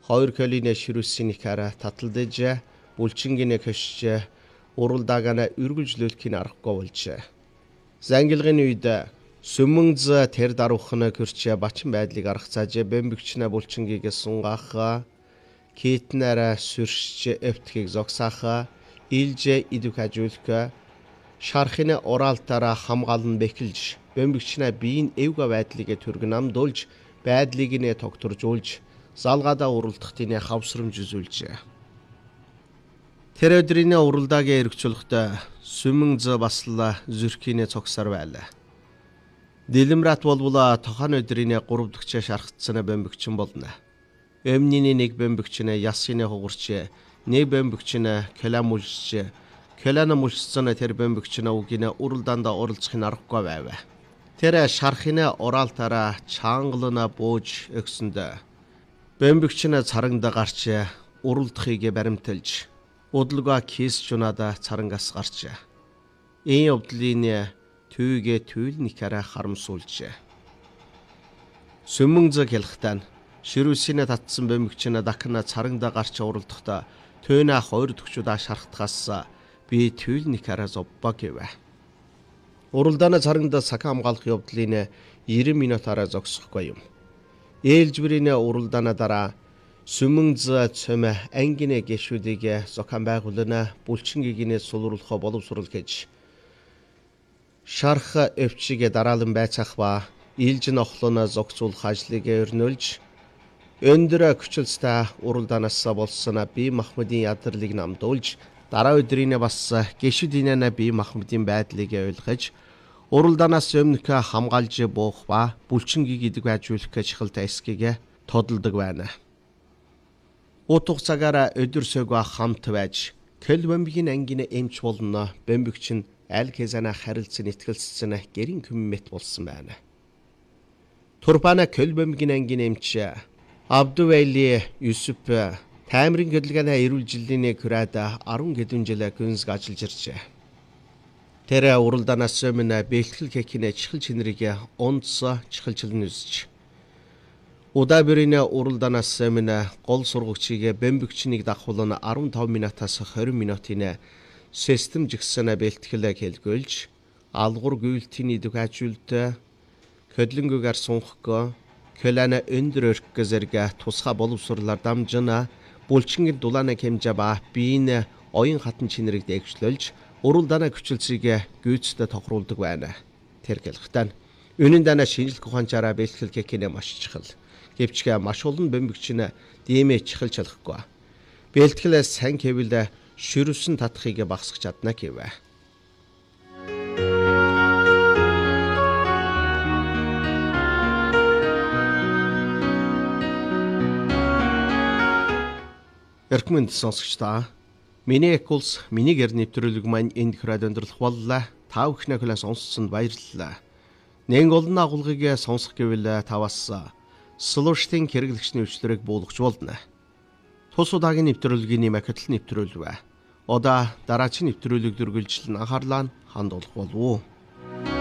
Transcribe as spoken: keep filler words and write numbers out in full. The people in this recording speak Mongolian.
хоёр колонийн ширүүсийнхаараа таталдаж булчингинэ көшж уралдаагана үргэлжлүүлэхин аргагүй болжээ. Зангилгын үед сүмэнз тэр даруухна гэрч бачин байдлыг аргацааж бэмбэгчнэ булчингийг сунгаах китнара сүршж эвтхийг зогсаах илж идвэх ажуулах шархины оралтаараа хамгаалан бэхэлж бэмбэгчнэ биеийн эвга байдлыг төргөн амдуулж байдлыг нэ тогтворжуулж залгаадаа уралдахтын хавсрамж үзүүлжээ. Тэр өдрийн уралдаагийн эргцүүлэхдээ сүмэнз басла зүрхийнэ цогсар байлаа. Дэлэмрат болвола тохон өдрийн гурав дахь шархацсан бэмбэгчин болно. Өмнөний нэг бэмбэгчин ясны хугарч, нэг бэмбэгчин каламулж, калана мулцсан тэр бэмбэгчин үгийн уралдаанд оролцохын аргагүй байв. Тэр шархины оралтаараа чангална бууж өгсөнд бэмбэгчин царангда гарч уралдахыг баримталж удалгаа кис жунада царангаас гарч энэ явдлын түйгээ түйлникаараа харамсуулжээ. Сүмэнз хэлхтан ширүүсинэ татсан бэмбэгчин дахна царангда гарч уралдахдаа төөнө хоёр төгчудаа шархтахаас би түйлникаараа зовбаг гэв. Уралдааны царангда сак хамгаалах явдлын найман минутаараа зогсохгүй юм. Ээлжбэрийн уралдааны дараа сүмэнз цөм ангины гişүүдийг зохион байгуулна булчингийгнээ сулруулах боловсрол гэж шарх өвчигээ дараалан байцаах ба илж нохлоно зогцуулах ажлыг өрнүүлж өндөр хүчилстэй уралдаанаас болсон бие махбодын ядарлыг намдуулж дараа өдрийн бас гişүүдийн бие махбодын байдлыг ойлгож уралдаанаас өмнөх хамгаалж буух ба булчингийг идэх ажуулах гэж хилтэй эсгийг тодолдог байна. Утга цагаараа өдөрсөөгөө хамт байж Көлбөмбөгийн ангины эмч болно бэмбэгчин аль хэзээ харилцсан итгэлцсэн гэрийн коммет болсон байна. Турпана Көлбөмбөгийн ангины эмч Абдували Юсуп таймрын хөдөлгөөний эрүүл жилийн хүрээд арван хэдэн жил гүнзг ажиллаж иржээ. Тэр уралдаанаас өмнө бэлтгэл кекийн чихэл чинрийг онц чихэлчлэн үзэж удаа бүрийн уралдаанаас өмнө гол сургагчийг бэмбэгчнийг дагахулна арван таван минутаас хорин минутын систем жигсэн бэлтгэл хэлгүүлж алгуур гүйлтийн идэх ажилд хөдлөнгөөр сунхгоо көлана өндөр өрх зэрэг тусгай боловсруулаар дамжина булчингийн дулааны хэмжээ ба биеийн оюун хатан чинрийг дэвшлүүлж уралдааны хүчилсийг гүйцэд тохируулдаг байна. Тэр гэлхтэн үнэн дана шинжлэх ухаанчаараа бэлтгэл кекийн маш чухал. Гэвч маш олон бэмбэгчин димэ чихэл чалахгүй. Бэлтгэлээс сан хэвэл ширүүсэн татахыг багасгах чадна гэв. Эрхмэнд сонсогчдаа миний экулс миний гэр нэвтрүүлэг маань энд хүрээд өндөрлөх боллоо. Та бүхнээ хүлээн сонссонд баярлалаа. Нэн олон агуулгыг сонсох гэвэл таваас Слуштын хэрэглэгчний өвчлөрийг буулгаж болно. Тус удаагийн нэвтрүүлгийн макетл нэвтрүүлвэ. Одоо дараагийн нэвтрүүлэг дүргэлжлэн анхаарлаа хандуулах болов уу?